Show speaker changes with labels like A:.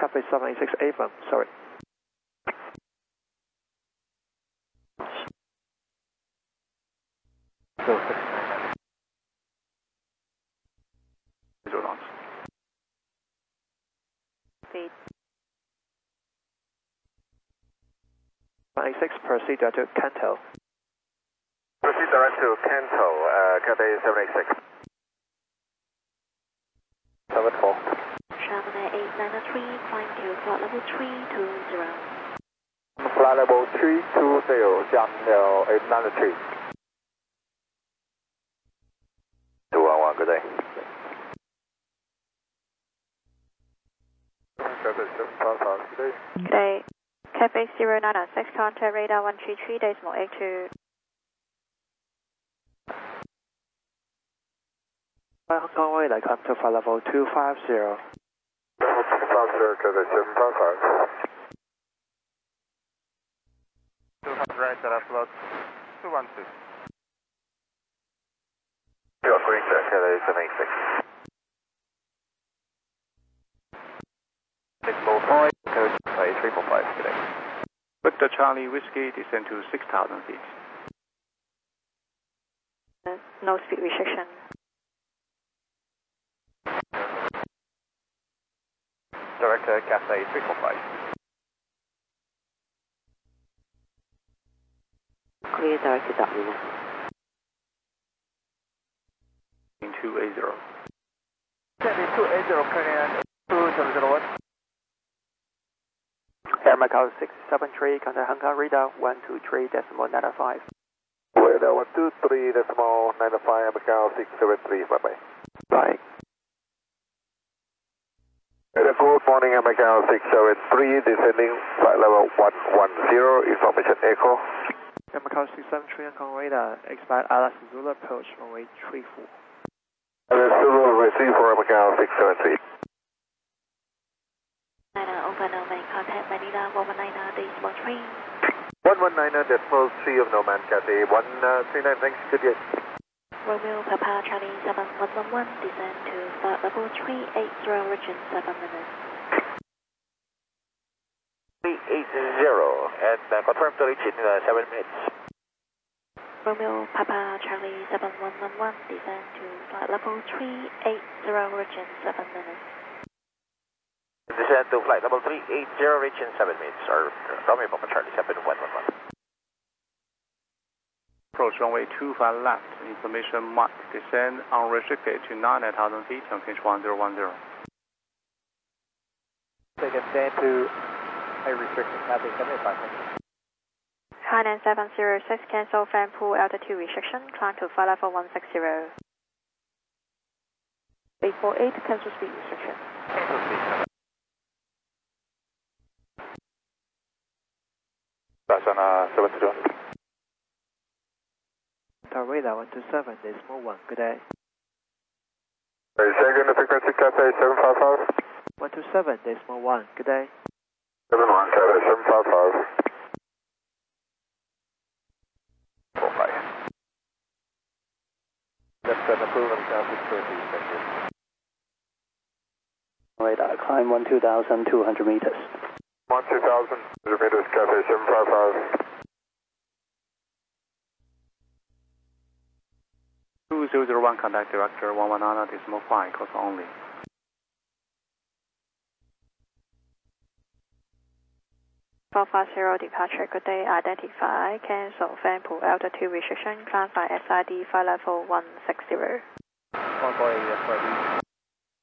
A: Cathay 786 AFM, sorry.
B: Go 699. Visual launch.
C: Speed.
A: 786, proceed direct to Kanto.
D: Proceed direct to Kanto, Cathay 786. 74.
C: Chevrolet 893, climb to flight level 320.
D: Flight level 320, 降到893. 211, good day. Cathay 755, good day.
C: Good day. Cathay 0996, contact radar 133.82.
A: Hong Kong radar, come to flight level 250.
D: Level 250, Cathay 755. 200 right, approach 212. You are correct, Cathay 786. 645, code 345 today.
B: Victor Charlie Whiskey, descend to 6,000 feet.
C: No speed restriction.
D: Direct Cathay 345.
C: Clear direct to W1.
B: 280.
D: Cathay 280, clearing 2701.
A: Air Macau 673, contact Hong Kong radar 123.95.
D: Radar 123.95, Macau 673, bye-bye.
A: Bye.
D: Good morning, Macau 673, descending flight level 110, information echo.
A: Air Macau 673, Hong Kong radar, expect Alice Zulu approach runway 34.
D: Zulu receive for Macau 673.
C: Over Nomad, contact Manila 119.3.
D: 119.3 of Nomad, Cathay 139, thanks, good day.
C: Romeo Papa Charlie 7111, descend to flight level 380, region 7 minutes.
D: 380, and confirm to reach in 7 minutes.
C: Romeo Papa Charlie 7111, descend to flight level 380, region 7 minutes.
D: Descend to flight level 380, reach in 7 minutes, or Romeo Papa Charlie 7111.
B: Approach runway 25 left, information mark, descend unrestricted to 9,000 feet on pitch 1010.
A: Take a stand to a restricted Cathay 75.
C: Hainan 706, cancel fan pool altitude restriction, climb to flight level 160. 848, cancel speed restriction.
D: That's on 721.
A: Radar 127.1, good day.
D: Second frequency, Cathay 755.
A: 127.1, good day.
D: 71, Cathay 755. 45. That's an approval of Cathay 630, thank you.
A: Radar, climb 12,200 meters.
D: 12,000 meters, Cathay 755.
B: 2001, contact director 119.5, course only.
C: Four five zero departure, good day, identify, cancel fan pool altitude restriction, climb by SID flight level 160.
A: 148 SID.